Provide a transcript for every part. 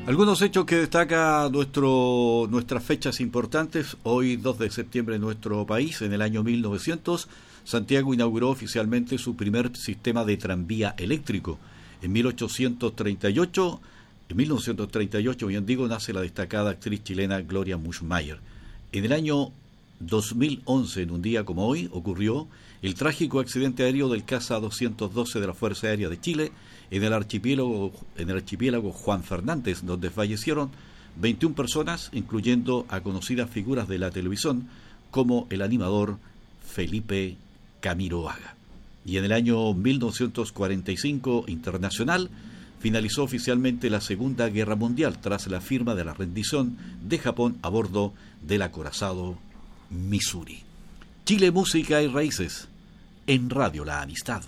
Algunos hechos que destaca nuestras fechas importantes. Hoy, 2 de septiembre, en nuestro país, en el año 1900, Santiago inauguró oficialmente su primer sistema de tranvía eléctrico. En 1938, bien digo, nace la destacada actriz chilena Gloria Muschmayer. En el año 2011, en un día como hoy, ocurrió el trágico accidente aéreo del Caza 212 de la Fuerza Aérea de Chile en el archipiélago Juan Fernández, donde fallecieron 21 personas, incluyendo a conocidas figuras de la televisión como el animador Felipe Camiroaga. Y en el año 1945 internacional finalizó oficialmente la Segunda Guerra Mundial tras la firma de la rendición de Japón a bordo del acorazado Missouri. Chile, música y raíces en Radio La Amistad.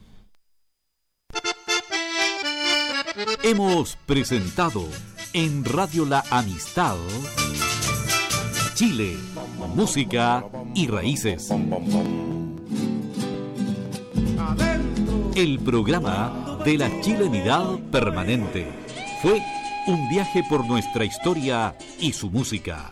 Hemos presentado en Radio La Amistad Chile, música y raíces. El programa de la chilenidad permanente. Fue un viaje por nuestra historia y su música.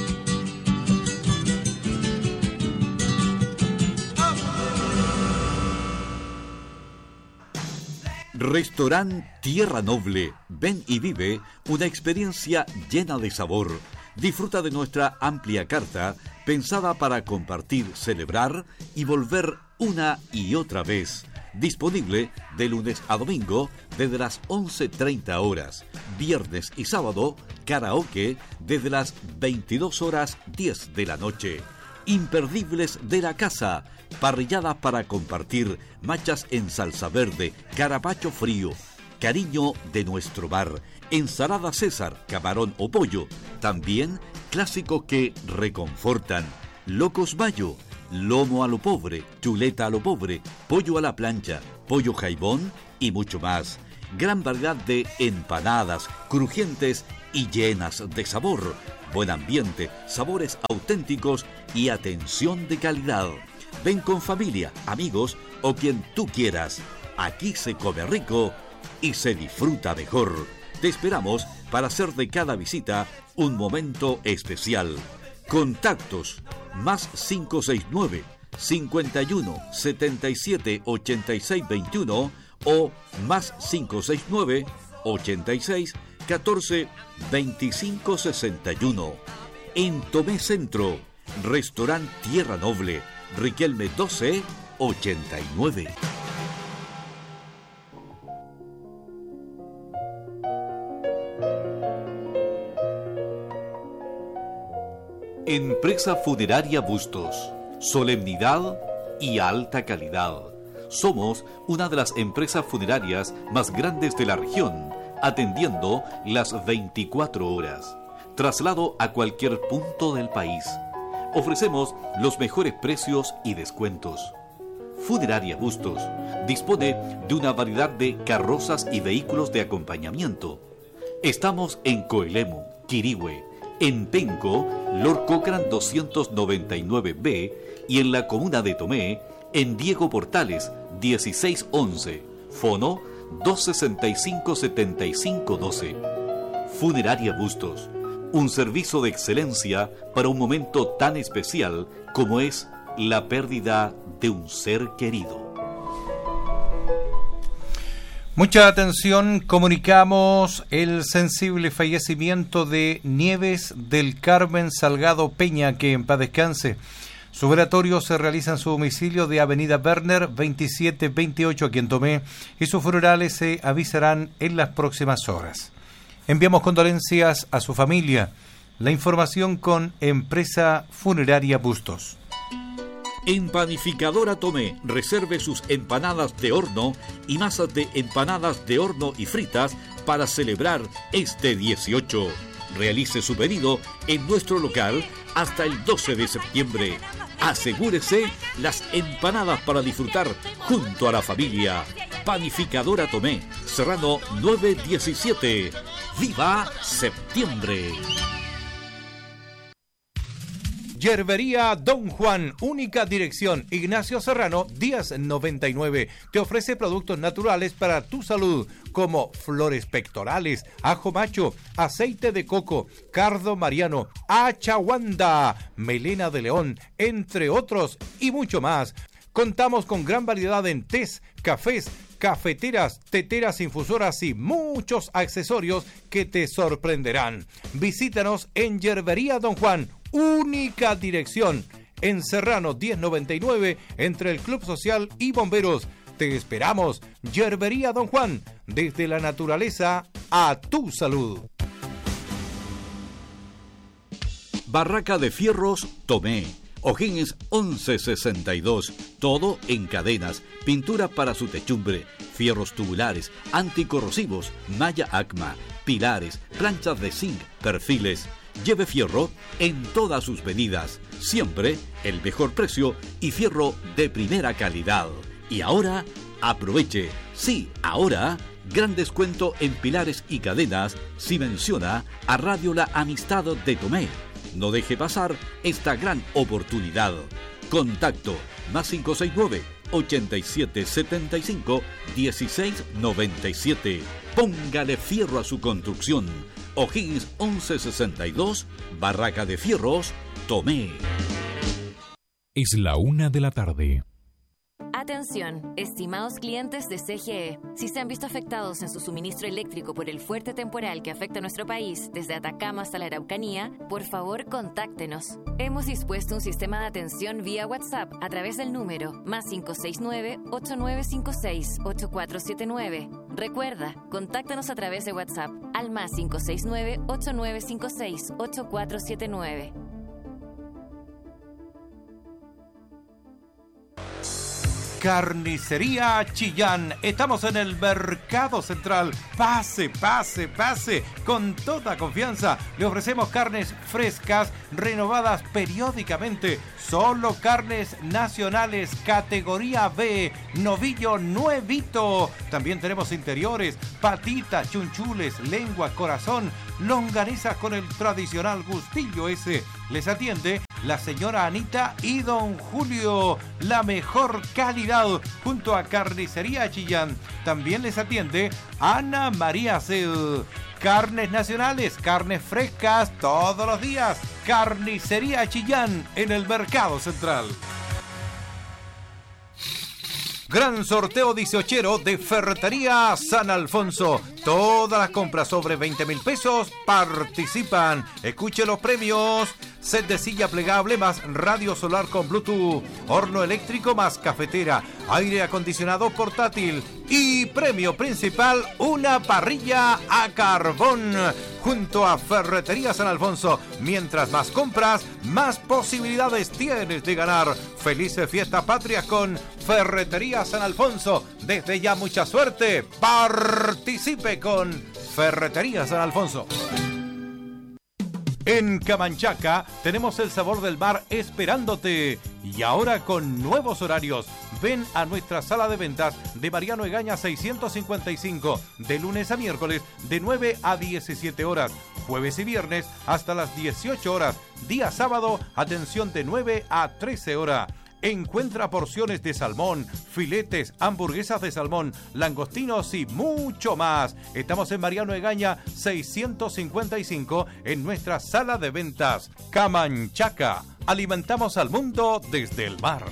Restaurant Tierra Noble. Ven y vive una experiencia llena de sabor. Disfruta de nuestra amplia carta, pensada para compartir, celebrar y volver una y otra vez. Disponible de lunes a domingo desde las 11:30 horas. Viernes y sábado, karaoke desde las 22:10 de la noche. Imperdibles de la casa, parrilladas para compartir, machas en salsa verde, carapacho frío, cariño de nuestro bar, ensalada César, camarón o pollo, también clásicos que reconfortan, locos mayo, lomo a lo pobre, chuleta a lo pobre, pollo a la plancha, pollo jaibón y mucho más. Gran variedad de empanadas, crujientes y llenas de sabor. Buen ambiente, sabores auténticos y atención de calidad. Ven con familia, amigos o quien tú quieras. Aquí se come rico y se disfruta mejor. Te esperamos para hacer de cada visita un momento especial. Contactos más 569 51 77 86 21 o más 569 86 14 25 61. En Tomé Centro, Restaurant Tierra Noble, Riquelme 12 89. Empresa Funeraria Bustos. Solemnidad y alta calidad. Somos una de las empresas funerarias más grandes de la región, atendiendo las 24 horas. Traslado a cualquier punto del país. Ofrecemos los mejores precios y descuentos. Funeraria Bustos dispone de una variedad de carrozas y vehículos de acompañamiento. Estamos en Coelemu, Quirihue, en Penco, Lord Cochrane 299B y en la comuna de Tomé, en Diego Portales 1611, fono 265-7512. Funeraria Bustos, un servicio de excelencia para un momento tan especial como es la pérdida de un ser querido. Mucha atención, comunicamos el sensible fallecimiento de Nieves del Carmen Salgado Peña, que en paz descanse. Su velatorio se realiza en su domicilio de Avenida Werner 2728 aquí en Tomé y sus funerales se avisarán en las próximas horas. Enviamos condolencias a su familia. La información con Empresa Funeraria Bustos. En Panificadora Tomé, reserve sus empanadas de horno y masas de empanadas de horno y fritas para celebrar este 18. Realice su pedido en nuestro local hasta el 12 de septiembre. Asegúrese las empanadas para disfrutar junto a la familia. Panificadora Tomé, Serrano 917. ¡Viva septiembre! Yerbería Don Juan, única dirección, Ignacio Serrano, 1099. Te ofrece productos naturales para tu salud, como flores pectorales, ajo macho, aceite de coco, cardo mariano, achaguanda, melena de león, entre otros y mucho más. Contamos con gran variedad en tés, cafés, cafeteras, teteras, infusoras y muchos accesorios que te sorprenderán. Visítanos en Yerbería Don Juan, única dirección, en Serrano 1099, entre el Club Social y Bomberos. Te esperamos. Yerbería Don Juan, desde la naturaleza a tu salud. Barraca de Fierros Tomé. O'Higgins 1162, todo en cadenas, pintura para su techumbre, fierros tubulares, anticorrosivos, malla ACMA, pilares, planchas de zinc, perfiles. Lleve fierro en todas sus medidas, siempre el mejor precio y fierro de primera calidad. Y ahora, aproveche, sí, ahora, gran descuento en pilares y cadenas si menciona a Radio La Amistad de Tomé. No deje pasar esta gran oportunidad. Contacto más 569-8775-1697. Póngale fierro a su construcción. O'Higgins 1162, Barraca de Fierros, Tomé. Es la 1:00 p.m. Atención, estimados clientes de CGE. Si se han visto afectados en su suministro eléctrico por el fuerte temporal que afecta a nuestro país, desde Atacama hasta la Araucanía, por favor contáctenos. Hemos dispuesto un sistema de atención vía WhatsApp a través del número más 569-8956-8479. Recuerda, contáctanos a través de WhatsApp al más 569-8956-8479. Carnicería Chillán. Estamos en el Mercado Central. Pase, pase, pase. Con toda confianza le ofrecemos carnes frescas, renovadas periódicamente. Solo carnes nacionales, categoría B, novillo nuevito. También tenemos interiores, patitas, chunchules, lengua, corazón, longanizas con el tradicional gustillo ese. Les atiende la señora Anita y don Julio. La mejor calidad junto a Carnicería Chillán. También les atiende Ana María Ced. Carnes nacionales, carnes frescas todos los días. Carnicería Chillán en el Mercado Central. Gran sorteo 18 de Ferretería San Alfonso. Todas las compras sobre 20,000 pesos participan. Escuche los premios. Set de silla plegable más radio solar con Bluetooth. Horno eléctrico más cafetera. Aire acondicionado portátil. Y premio principal, una parrilla a carbón. Junto a Ferretería San Alfonso. Mientras más compras, más posibilidades tienes de ganar. Felices fiestas patrias con Ferretería San Alfonso. Desde ya mucha suerte. Participe con Ferretería San Alfonso. En Camanchaca tenemos el sabor del mar esperándote. Y ahora con nuevos horarios. Ven a nuestra sala de ventas de Mariano Egaña 655. De lunes a miércoles de 9 a 17 horas. Jueves y viernes hasta las 18 horas. Día sábado, atención de 9 a 13 horas. Encuentra porciones de salmón, filetes, hamburguesas de salmón, langostinos y mucho más. Estamos en Mariano Egaña 655 en nuestra sala de ventas. Camanchaca, alimentamos al mundo desde el mar.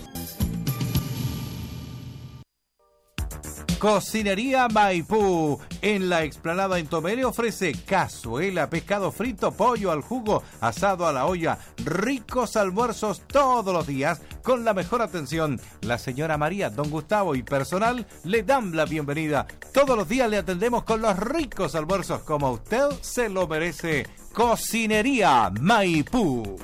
Cocinería Maipú, en la explanada en Tomé, le ofrece cazuela, pescado frito, pollo al jugo, asado a la olla, ricos almuerzos todos los días con la mejor atención. La señora María, don Gustavo y personal le dan la bienvenida. Todos los días le atendemos con los ricos almuerzos como usted se lo merece. Cocinería Maipú.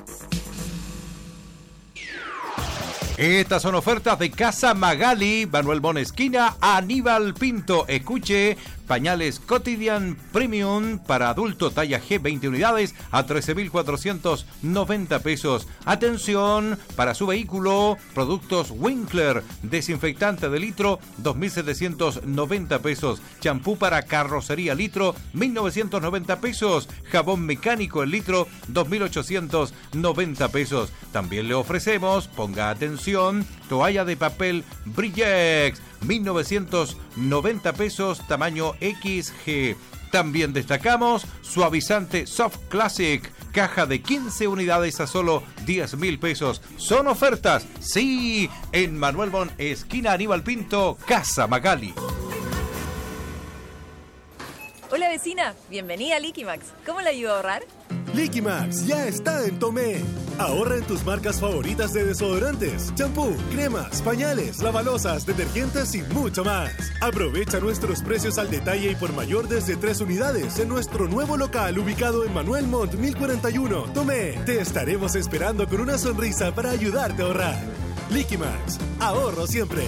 Estas son ofertas de Casa Magali, Manuel Bon esquina, Aníbal Pinto. Escuche, Pañales Cotidian Premium para adulto talla G 20 unidades a 13.490 pesos. Atención, para su vehículo, productos Winkler, desinfectante de litro 2.790 pesos. Champú para carrocería litro 1.990 pesos. Jabón mecánico el litro 2.890 pesos. También le ofrecemos, ponga atención, toalla de papel Brillex 1.990 pesos, tamaño XG. También destacamos suavizante Soft Classic, caja de 15 unidades a solo 10.000 pesos. Son ofertas, sí, en Manuel Bon, esquina Aníbal Pinto, Casa Magali. Hola vecina, bienvenida a Liquimax. ¿Cómo le ayudo a ahorrar? Liquimax ya está en Tomé. Ahorra en tus marcas favoritas de desodorantes, champú, cremas, pañales, lavalosas, detergentes y mucho más. Aprovecha nuestros precios al detalle y por mayor desde 3 unidades en nuestro nuevo local ubicado en Manuel Montt 1041, Tomé. Te estaremos esperando con una sonrisa para ayudarte a ahorrar. Liquimax, ahorro siempre.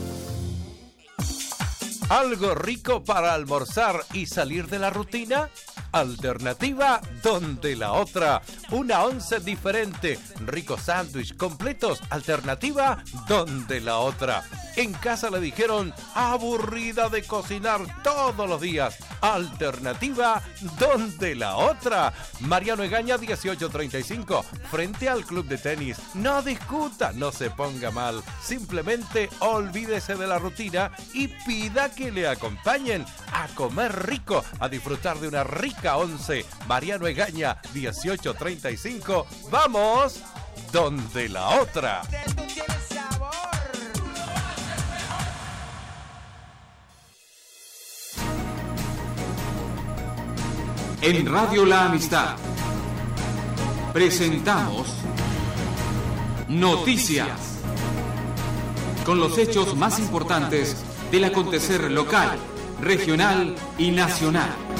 ¿Algo rico para almorzar y salir de la rutina? Alternativa donde la otra. Una once diferente. Ricos sándwich completos. Alternativa donde la otra. En casa le dijeron aburrida de cocinar todos los días. Alternativa donde la otra. Mariano Egaña 1835. Frente al club de tenis. No discuta, no se ponga mal. Simplemente olvídese de la rutina y pida que le acompañen a comer rico, a disfrutar de una rica once. Mariano Egaña 1835. Vamos donde la otra. En Radio La Amistad presentamos Noticias, con los hechos más importantes del acontecer local, regional y nacional.